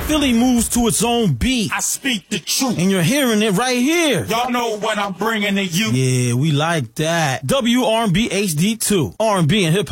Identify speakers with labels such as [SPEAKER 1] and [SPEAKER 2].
[SPEAKER 1] Philly moves to its own beat.
[SPEAKER 2] I speak the truth.
[SPEAKER 1] And you're hearing it right here.
[SPEAKER 2] Y'all know what I'm bringing to you.
[SPEAKER 1] Yeah, we like that. WRB HD2. R&B and hip